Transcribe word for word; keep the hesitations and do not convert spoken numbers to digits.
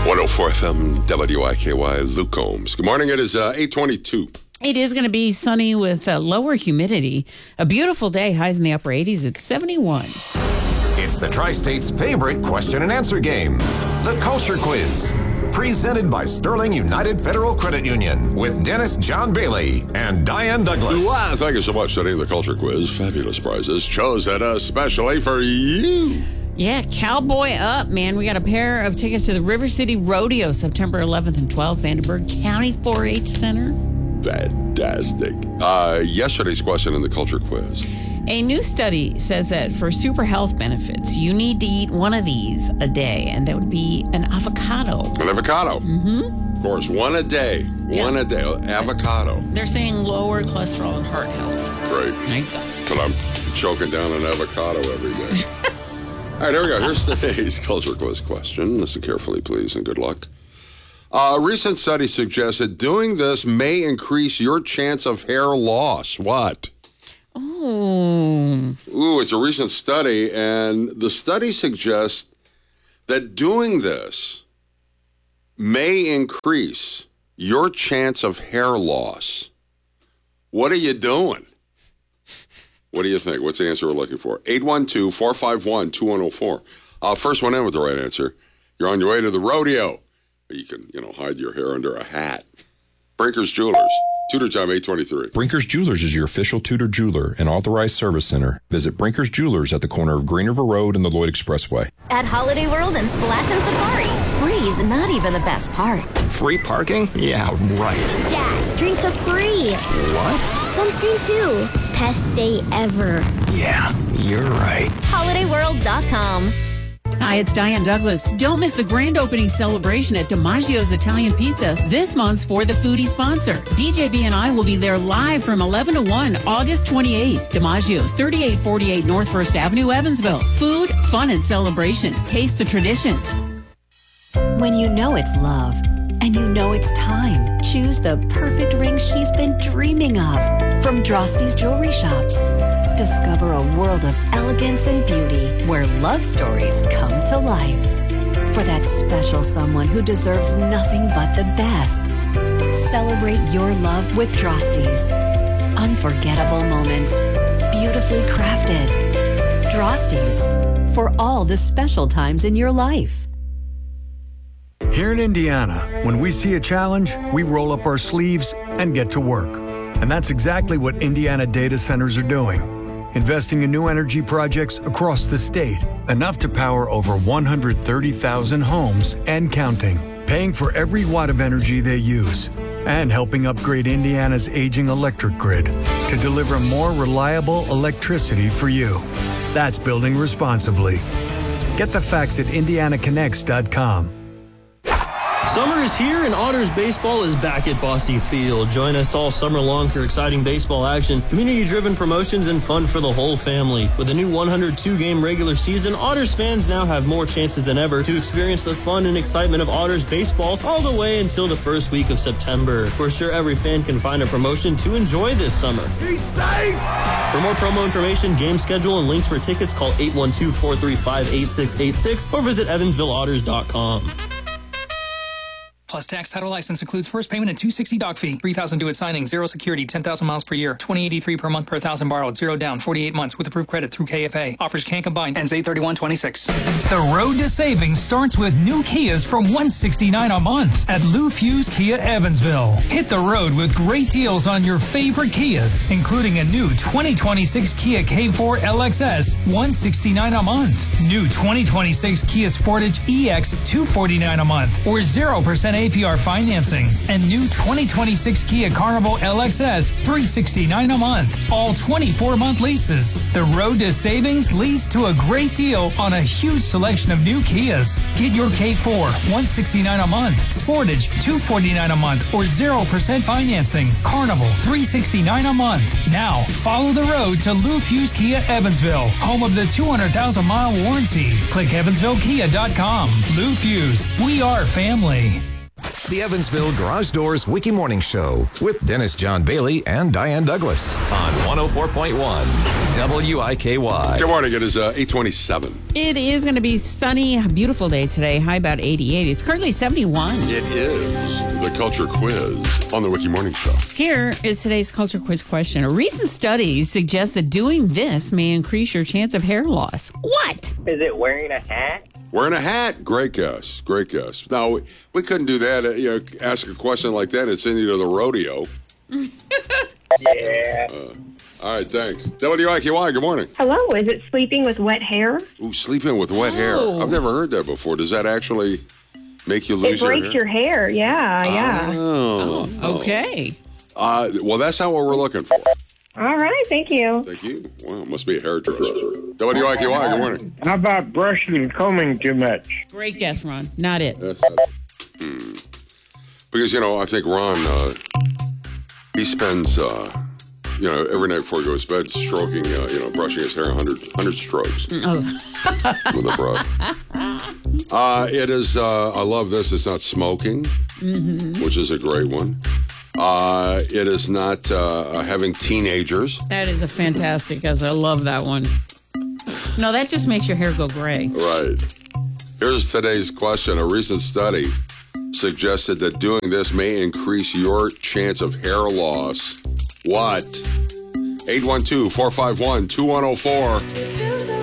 one oh four F M W I K Y, Luke Combs. Good morning. It is uh, eight twenty-two. It is going to be sunny with uh, lower humidity. A beautiful day, highs in the upper eighties at seventy-one. It's the Tri-State's favorite question and answer game, the Culture Quiz. Presented by Sterling United Federal Credit Union with Dennis John Bailey and Diane Douglas. Wow, thank you so much for studying the Culture Quiz. Fabulous prizes chosen especially for you. Yeah, Cowboy Up, man. We got a pair of tickets to the River City Rodeo, September eleventh and twelfth, Vandenberg County four H Center. Fantastic. Uh, yesterday's question in the Culture Quiz. A new study says that for super health benefits, you need to eat one of these a day, and that would be an avocado. An avocado. Mm-hmm. Of course, one a day. Yeah. One a day. Avocado. They're saying lower cholesterol and heart health. Great. There you go. But I'm choking down an avocado every day. All right, here we go. Here's today's Culture Quiz question. Listen carefully, please, and good luck. Uh, a recent study suggests that doing this may increase your chance of hair loss. What? Oh. Ooh, it's a recent study, and the study suggests that doing this may increase your chance of hair loss. What are you doing? What do you think? What's the answer we're looking for? eight one two, four five one, two one oh four. Uh, first one in with the right answer. You're on your way to the rodeo. You can, you know, hide your hair under a hat. Brinker's Jewelers. Tudor time, eight twenty-three. Brinker's Jewelers is your official Tudor jeweler and authorized service center. Visit Brinker's Jewelers at the corner of Green River Road and the Lloyd Expressway. At Holiday World and Splash and Safari, free's not even the best part. Free parking? Yeah, right. Dad, drinks are free. What? Sunscreen too. Best day ever. Yeah, you're right. holiday world dot com. Hi, it's Diane Douglas. Don't miss the grand opening celebration at DiMaggio's Italian Pizza this month for the foodie sponsor. D J B and I will be there live from eleven to one, August twenty-eighth. DiMaggio's, thirty-eight forty-eight North First Avenue, Evansville. Food, fun, and celebration. Taste the tradition. When you know it's love and you know it's time, choose the perfect ring she's been dreaming of from Drosty's Jewelry Shops. Discover a world of elegance and beauty where love stories come to life. For that special someone who deserves nothing but the best. Celebrate your love with Drosty's. Unforgettable moments, beautifully crafted. Drosty's, for all the special times in your life. Here in Indiana, when we see a challenge, we roll up our sleeves and get to work. And that's exactly what Indiana data centers are doing. Investing in new energy projects across the state, enough to power over one hundred thirty thousand homes and counting, paying for every watt of energy they use, and helping upgrade Indiana's aging electric grid to deliver more reliable electricity for you. That's building responsibly. Get the facts at indiana connects dot com. Summer is here and Otters baseball is back at Bosse Field. Join us all summer long for exciting baseball action, community-driven promotions, and fun for the whole family. With a new one hundred two game regular season, Otters fans now have more chances than ever to experience the fun and excitement of Otters baseball all the way until the first week of September. We're sure every fan can find a promotion to enjoy this summer. Be safe! For more promo information, game schedule, and links for tickets, call eight one two, four three five, eight six eight six or visit evansville otters dot com. Plus tax title license includes first payment and two hundred sixty doc fee. three thousand due at signing, zero security, ten thousand miles per year, twenty eighty-three per month per thousand borrowed, zero down, forty-eight months with approved credit through K F A. Offers can't combine, ends eight thirty-one twenty-six. The road to savings starts with new Kias from one hundred sixty-nine dollars a month at Lou Fuse Kia Evansville. Hit the road with great deals on your favorite Kias, including a new twenty twenty-six Kia K four L X S, one hundred sixty-nine dollars a month. New twenty twenty-six Kia Sportage E X, two hundred forty-nine dollars a month, or zero percent A P R financing. And new twenty twenty-six Kia Carnival L X S, three hundred sixty-nine dollars a month. All twenty-four month leases. The road to savings leads to a great deal on a huge selection of new Kias. Get your K four, one hundred sixty-nine dollars a month. Sportage, two hundred forty-nine dollars a month, or zero percent financing. Carnival, three hundred sixty-nine dollars a month. Now, follow the road to Lou Fuse Kia Evansville, home of the two hundred thousand mile warranty. Click evansville kia dot com. Lou Fuse, we are family. The Evansville Garage Doors Wiki Morning Show with Dennis John Bailey and Diane Douglas on one oh four point one W I K Y. Good morning. It is uh, eight twenty-seven. It is going to be sunny, beautiful day today. High about eighty-eight. It's currently seventy-one. It is the Culture Quiz on the Wiki Morning Show. Here is today's Culture Quiz question. A recent study suggests that doing this may increase your chance of hair loss. What? Is it wearing a hat? Wearing a hat. Great guess. Great guess. Now, we, we couldn't do that. Uh, you know, ask a question like that and send you to the rodeo. Yeah. Uh, all right, thanks. W I K Y, good morning. Hello, is it sleeping with wet hair? Ooh, sleeping with wet Oh. hair. I've never heard that before. Does that actually make you lose It breaks your your hair? hair, yeah, yeah. Oh. Okay. Uh, well, that's not what we're looking for. All right, thank you. Thank you. Wow, must be a hairdresser. W I K Y, good morning. How about brushing and combing too much? Great guess, Ron. Not it. That's, that's, hmm. Because, you know, I think Ron, uh, he spends, uh, you know, every night before he goes to bed, stroking, uh, you know, brushing his hair one hundred, one hundred strokes Oh. with a brush. Uh, it is, uh, I love this, it's not smoking, Mm-hmm. which is a great one. Uh, it is not uh, having teenagers. That is a fantastic guess. I love that one. No, that just makes your hair go gray. Right. Here's today's question. A recent study suggested that doing this may increase your chance of hair loss. What? eight one two, four five one, two one oh four.